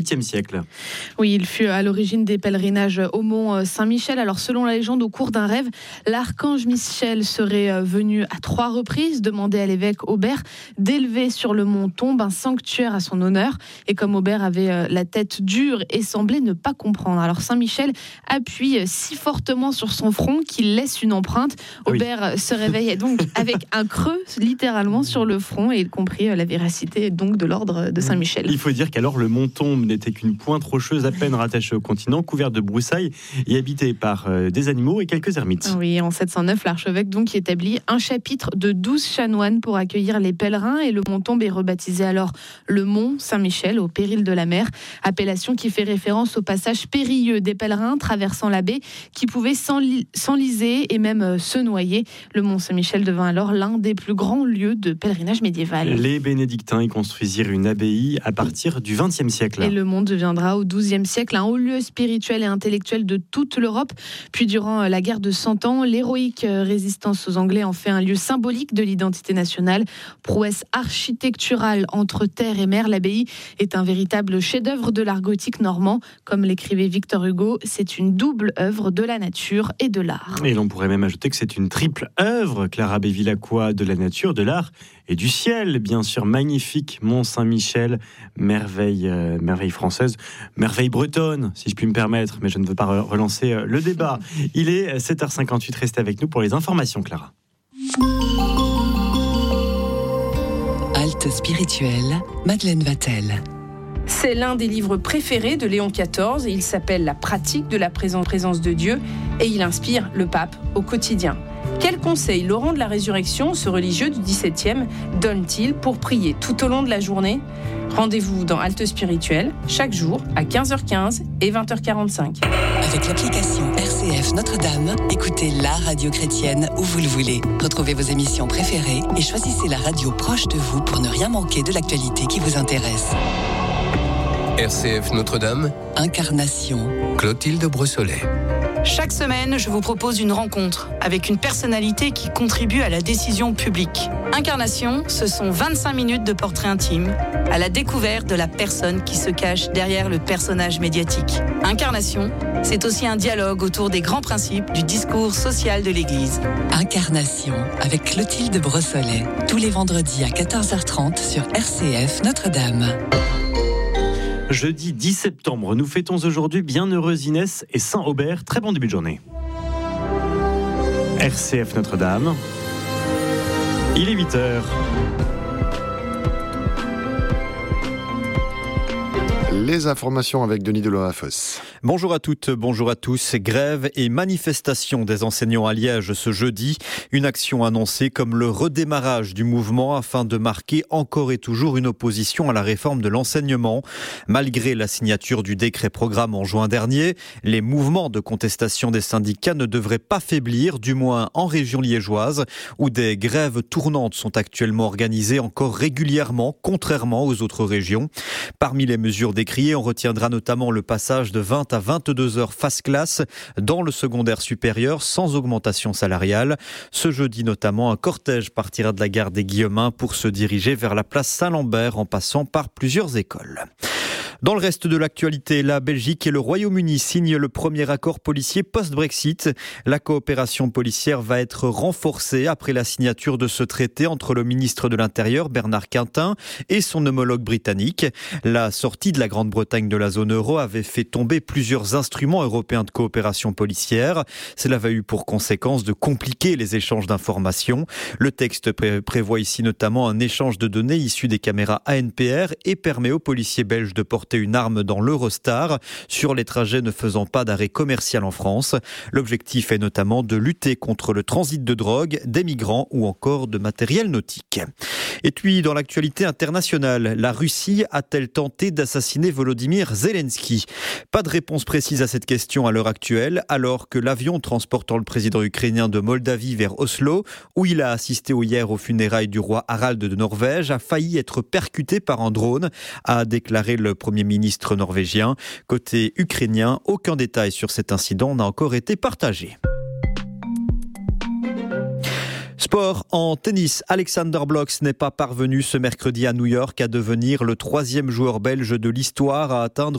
8e siècle. Oui, il fut à l'origine des pèlerinages au mont Saint-Michel. Alors, selon la légende, au cours d'un rêve, l'archange Michel serait venu à 3 reprises demander à l'évêque Aubert d'élever sur le mont Tombe un sanctuaire à son honneur. Et comme Aubert avait la tête dure et semblait ne pas comprendre, alors Saint-Michel appuie si fortement sur son front qu'il laisse une empreinte. Aubert se réveille donc avec un creux littéralement sur le front et il comprit la véracité donc de l'ordre de Saint-Michel. Il faut dire qu'alors le mont Tombe n'était qu'une pointe rocheuse à peine rattachée au continent, couverte de broussailles et habitée par des animaux et quelques ermites. Oui, en 709, l'archevêque donc établit un chapitre de 12 chanoines pour accueillir les pèlerins et le mont Tombe est rebaptisé alors le mont Saint-Michel au péril de la mer, appellation qui fait référence au passage périlleux des pèlerins traversant la baie qui pouvaient s'enliser et même se noyer. Le mont Saint-Michel devint alors l'un des plus grands lieux de pèlerinage médiéval. Les bénédictins y construisirent une abbaye à partir du XXe siècle. Et le mont deviendra au XIIe siècle un haut lieu spirituel et intellectuel de toute l'Europe. Puis durant la guerre de 100 ans, l'héroïque résistance aux Anglais en fait un lieu symbolique de l'identité nationale. Prouesse architecturale entre terre et mer, l'abbaye est un véritable chef-d'œuvre de l'art gothique normand. Comme l'écrivait Victor Hugo, c'est une double œuvre de la nature et de l'art. Et l'on pourrait même ajouter que c'est une triple œuvre, Clara Bevilacqua, de la nature, de l'art et du ciel, bien sûr. Magnifique Mont Saint-Michel, merveille française, merveille bretonne, si je puis me permettre, mais je ne veux pas relancer le débat. Il est 7h58, restez avec nous pour les informations, Clara. Halte spirituelle, Madeleine Vatel. C'est l'un des livres préférés de Léon XIV. Il s'appelle « La pratique de la présence de Dieu » et il inspire le pape au quotidien. Quels conseils Laurent de la Résurrection, ce religieux du XVIIe, donne-t-il pour prier tout au long de la journée ? Rendez-vous dans Halte Spirituelle, chaque jour à 15h15 et 20h45. Avec l'application RCF Notre-Dame, écoutez la radio chrétienne où vous le voulez. Retrouvez vos émissions préférées et choisissez la radio proche de vous pour ne rien manquer de l'actualité qui vous intéresse. RCF Notre-Dame, Incarnation, Clotilde Brossolet. Chaque semaine, je vous propose une rencontre avec une personnalité qui contribue à la décision publique. Incarnation, ce sont 25 minutes de portrait intime à la découverte de la personne qui se cache derrière le personnage médiatique. Incarnation, c'est aussi un dialogue autour des grands principes du discours social de l'Église. Incarnation avec Clotilde Brossolet, tous les vendredis à 14h30 sur RCF Notre-Dame. Jeudi 10 septembre, nous fêtons aujourd'hui Bienheureuse Inès et Saint-Aubert. Très bon début de journée. RCF Notre-Dame. Il est 8h. Les informations avec Denis Deloafos. Bonjour à toutes, bonjour à tous. Grève et manifestation des enseignants à Liège ce jeudi. Une action annoncée comme le redémarrage du mouvement afin de marquer encore et toujours une opposition à la réforme de l'enseignement. Malgré la signature du décret programme en juin dernier, les mouvements de contestation des syndicats ne devraient pas faiblir, du moins en région liégeoise, où des grèves tournantes sont actuellement organisées encore régulièrement, contrairement aux autres régions. Parmi les mesures décriées, on retiendra notamment le passage de 20 à 22 heures face classe dans le secondaire supérieur sans augmentation salariale. Ce jeudi notamment, un cortège partira de la gare des Guillemins pour se diriger vers la place Saint-Lambert en passant par plusieurs écoles. Dans le reste de l'actualité, la Belgique et le Royaume-Uni signent le premier accord policier post-Brexit. La coopération policière va être renforcée après la signature de ce traité entre le ministre de l'Intérieur, Bernard Quintin, et son homologue britannique. La sortie de la Grande-Bretagne de la zone euro avait fait tomber plusieurs instruments européens de coopération policière. Cela avait eu pour conséquence de compliquer les échanges d'informations. Le texte prévoit ici notamment un échange de données issues des caméras ANPR et permet aux policiers belges de porter une arme dans l'Eurostar sur les trajets ne faisant pas d'arrêt commercial en France. L'objectif est notamment de lutter contre le transit de drogue, des migrants ou encore de matériel nautique. Et puis, dans l'actualité internationale, la Russie a-t-elle tenté d'assassiner Volodymyr Zelensky ? Pas de réponse précise à cette question à l'heure actuelle, alors que l'avion transportant le président ukrainien de Moldavie vers Oslo, où il a assisté hier aux funérailles du roi Harald de Norvège, a failli être percuté par un drone, a déclaré le Premier ministre norvégien. Côté ukrainien, aucun détail sur cet incident n'a encore été partagé. Sport en tennis, Alexander Blocks n'est pas parvenu ce mercredi à New York à devenir le 3e joueur belge de l'histoire à atteindre